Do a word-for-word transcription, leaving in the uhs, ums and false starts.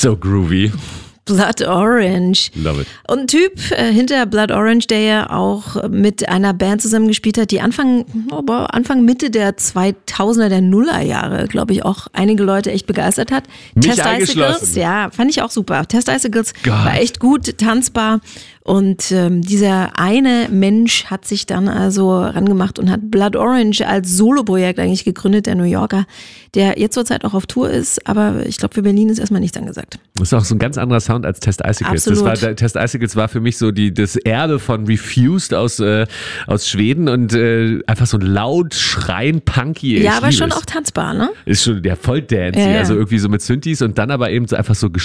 So groovy. Blood Orange. Love it. Und ein Typ äh, hinter Blood Orange, der ja auch mit einer Band zusammengespielt hat, die Anfang, oh, Anfang Mitte der zweitausender, der Nullerjahre, glaube ich, auch einige Leute echt begeistert hat. Mich Test eingeschlossen. Icicles, ja, fand ich auch super. Test Icicles Gott. war echt gut, tanzbar. Und ähm, dieser eine Mensch hat sich dann also rangemacht und hat Blood Orange als Soloprojekt eigentlich gegründet, der New Yorker, der jetzt zurzeit auch auf Tour ist, aber ich glaube, für Berlin ist erstmal nichts angesagt. Das ist auch so ein ganz anderer Sound als Test Icicles. Absolut. Das war, Test Icicles war für mich so die, das Erbe von Refused aus, äh, aus Schweden und äh, einfach so ein laut, schreien, punky. Ja, ich aber liebe schon es. auch tanzbar, ne? Ist schon der voll dancey, Ja, ja. also irgendwie so mit Synthes und dann aber eben so einfach so